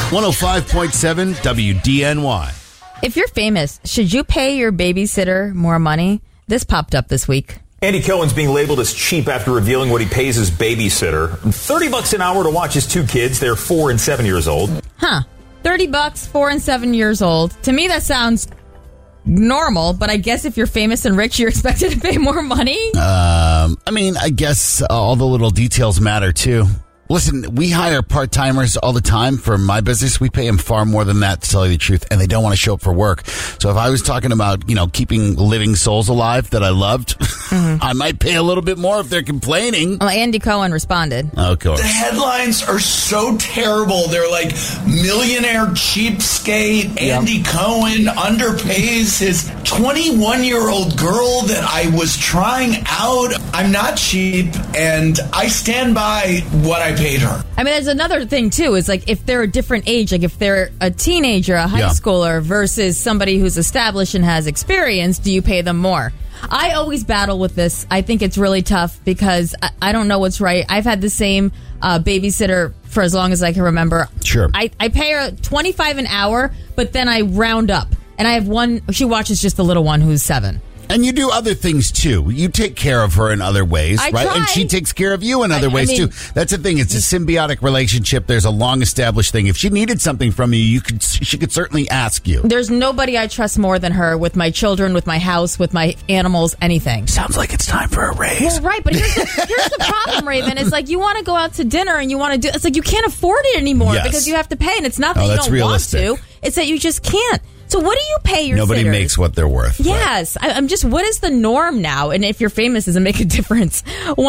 105.7 WDNY. If you're famous, should you pay your babysitter more money? This popped up this week. Andy Cohen's being labeled as cheap after revealing what he pays his babysitter. $30 an hour to watch his two kids. They're 4 and 7 years old. $30, 4 and 7 years old. To me, that sounds normal, but I guess if you're famous and rich, you're expected to pay more money? I guess all the little details matter, too. Listen, we hire part-timers all the time for my business. We pay them far more than that, to tell you the truth, and they don't want to show up for work. So if I was talking about, keeping living souls alive that I loved, I might pay a little bit more if they're complaining. Well, Andy Cohen responded. Of course. The headlines are so terrible. They're like, millionaire cheapskate, Andy Cohen underpays his 21-year-old girl that I was trying out. I'm not cheap, and I stand by what I paid her. I mean, there's another thing, too, is like if they're a different age, like if they're a teenager, a high schooler versus somebody who's established and has experience, do you pay them more? I always battle with this. I think it's really tough because I don't know what's right. I've had the same babysitter for as long as I can remember. Sure. I pay her $25 an hour, but then I round up. And I have one, she watches just the little one who's 7. And you do other things, too. You take care of her in other ways, right? Try. And she takes care of you in other ways, too. That's the thing. It's a symbiotic relationship. There's a long-established thing. If she needed something from you, she could certainly ask you. There's nobody I trust more than her with my children, with my house, with my animals, anything. Sounds like it's time for a raise. Well, right, but here's the problem, Raven. It's like you want to go out to dinner and you want to do... It's like you can't afford it anymore because you have to pay. And it's not that you don't realistic. Want to. It's that you just can't. So what do you pay your Nobody sitters? Makes what they're worth. Yes. Right. I'm just, what is the norm now? And if you're famous, does it make a difference?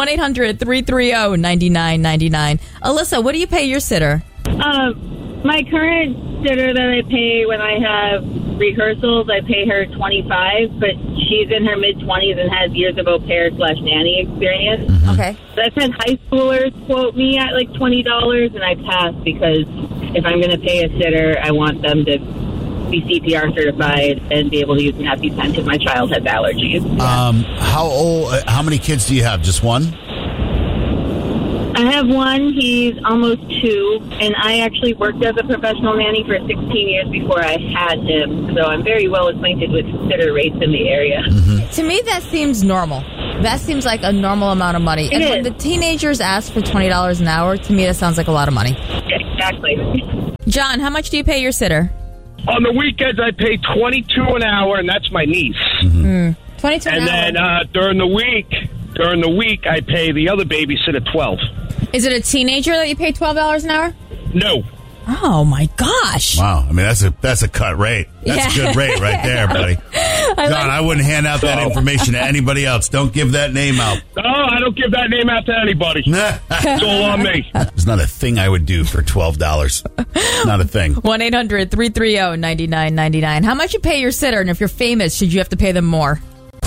1-800-330-9999. Alyssa, what do you pay your sitter? My current sitter that I pay when I have rehearsals, I pay her $25, but she's in her mid-20s and has years of au pair/nanny experience. Mm-hmm. Okay. So I've had high schoolers quote me at like $20, and I pass because if I'm going to pay a sitter, I want them to be CPR certified and be able to use an EpiPen because my child has allergies. How many kids do you have? Just one? I have one. He's almost 2, and I actually worked as a professional nanny for 16 years before I had him, so I'm very well acquainted with sitter rates in the area. Mm-hmm. To me, that seems normal. That seems like a normal amount of money. And when the teenagers ask for $20 an hour, to me, that sounds like a lot of money. Exactly. John, how much do you pay your sitter? On the weekends, I pay $22 an hour, and that's my niece. $22 an hour. And then during the week, I pay the other babysitter $12. Is it a teenager that you pay $12 an hour? No. Oh my gosh! Wow, I mean that's a cut rate. That's a good rate right there, buddy. John, I wouldn't hand out that information to anybody else. Don't give that name out. No, I don't give that name out to anybody. It's all on me. There's not a thing I would do for $12. Not a thing. 1-800-330-9999. How much you pay your sitter, and if you're famous, should you have to pay them more?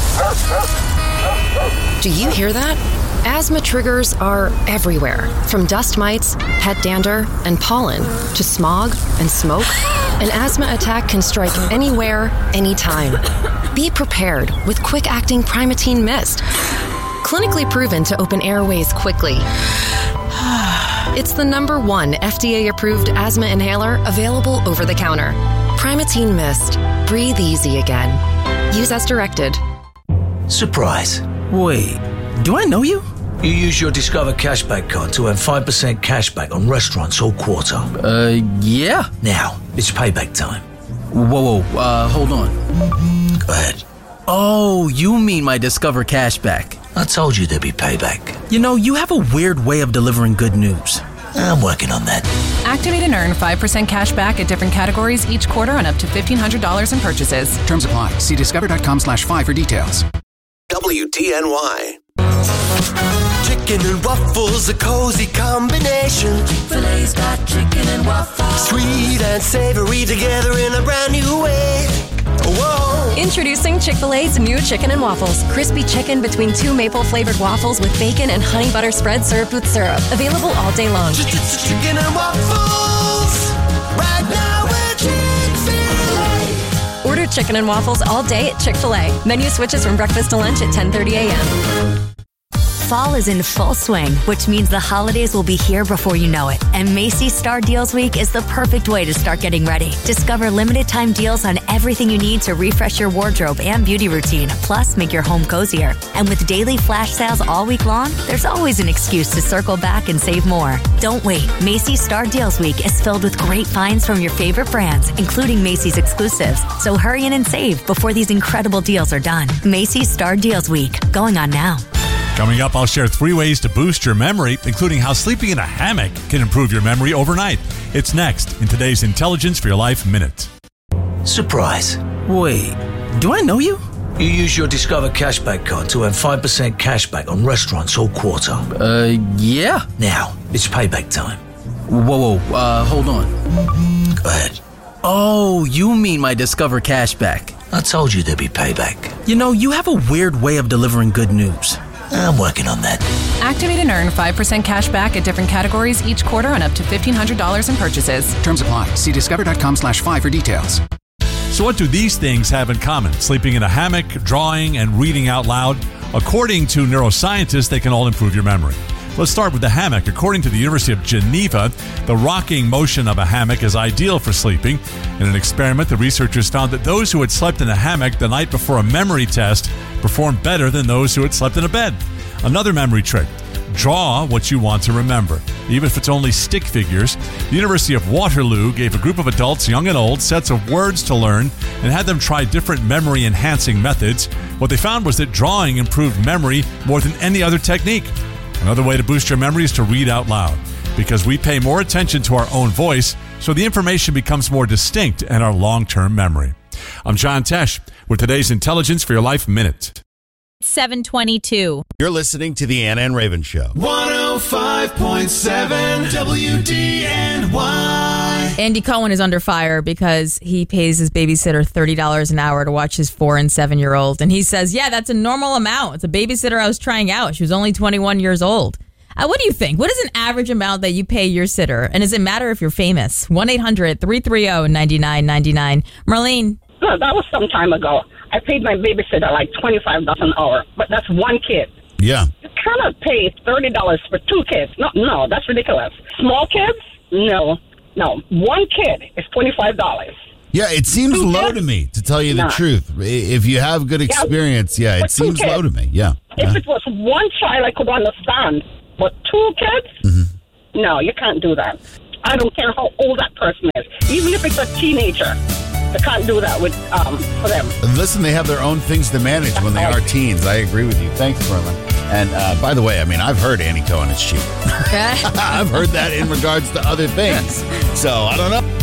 Do you hear that? Asthma triggers are everywhere, from dust mites, pet dander, and pollen, to smog and smoke. An asthma attack can strike anywhere, anytime. Be prepared with quick-acting Primatene Mist. Clinically proven to open airways quickly. It's the #1 FDA-approved asthma inhaler available over the counter. Primatene Mist. Breathe easy again. Use as directed. Surprise. Wait, do I know you? You use your Discover Cashback card to earn 5% cashback on restaurants all quarter. Yeah. Now, it's payback time. Whoa, hold on. Go ahead. Oh, you mean my Discover Cashback. I told you there'd be payback. You know, you have a weird way of delivering good news. I'm working on that. Activate and earn 5% cash back at different categories each quarter on up to $1,500 in purchases. Terms apply. See discover.com/5 for details. WDNY. Chicken and waffles, a cozy combination. Chick-fil-A's got chicken and waffles. Sweet and savory together in a brand new way. Whoa. Introducing Chick-fil-A's new chicken and waffles. Crispy chicken between 2 maple-flavored waffles with bacon and honey butter spread served with syrup. Available all day long. Chicken and waffles. Right now we're Chick-fil-A. Order chicken and waffles all day at Chick-fil-A. Menu switches from breakfast to lunch at 10:30 a.m. Fall is in full swing, which means the holidays will be here before you know it. And Macy's Star Deals Week is the perfect way to start getting ready. Discover limited time deals on everything you need to refresh your wardrobe and beauty routine, plus make your home cozier. And with daily flash sales all week long, there's always an excuse to circle back and save more. Don't wait. Macy's Star Deals Week is filled with great finds from your favorite brands, including Macy's exclusives. So hurry in and save before these incredible deals are done. Macy's Star Deals Week, going on now. Coming up, I'll share 3 ways to boost your memory, including how sleeping in a hammock can improve your memory overnight. It's next in today's Intelligence for Your Life Minute. Surprise. Wait, do I know you? You use your Discover cashback card to earn 5% cashback on restaurants all quarter. Yeah. Now, it's payback time. Whoa, hold on. Go ahead. Oh, you mean my Discover cashback. I told you there'd be payback. You know, you have a weird way of delivering good news. I'm working on that. Activate and earn 5% cash back at different categories each quarter on up to $1,500 in purchases. Terms apply. See discover.com/5 for details. So what do these things have in common? Sleeping in a hammock, drawing, and reading out loud. According to neuroscientists, they can all improve your memory. Let's start with the hammock. According to the University of Geneva, the rocking motion of a hammock is ideal for sleeping. In an experiment, the researchers found that those who had slept in a hammock the night before a memory test performed better than those who had slept in a bed. Another memory trick: draw what you want to remember, even if it's only stick figures. The University of Waterloo gave a group of adults, young and old, sets of words to learn and had them try different memory-enhancing methods. What they found was that drawing improved memory more than any other technique. Another way to boost your memory is to read out loud, because we pay more attention to our own voice, so the information becomes more distinct in our long-term memory. I'm John Tesh with today's Intelligence for Your Life Minute. 7:22. You're listening to the Anna and Raven Show. 105.7 WDNY. Andy Cohen is under fire because he pays his babysitter $30 an hour to watch his 4 and 7-year-old. And he says, yeah, that's a normal amount. It's a babysitter I was trying out. She was only 21 years old. What do you think? What is an average amount that you pay your sitter? And does it matter if you're famous? 1-800-330-9999. Marlene. No, that was some time ago. I paid my babysitter like $25 an hour, but that's one kid. Yeah. You cannot pay $30 for 2 kids. No, that's ridiculous. Small kids? No. One kid is $25. Yeah, it seems low to me, to tell you the truth. If you have good experience, it seems low to me. Yeah. If it was one child, I could understand. But 2 kids? No, you can't do that. I don't care how old that person is. Even if it's a teenager, they can't do that with for them. Listen, they have their own things to manage when they are teens. I agree with you. Thanks, Merlin. And by the way, I mean, I've heard Andy Cohen is cheap. I've heard that in regards to other things. So, I don't know.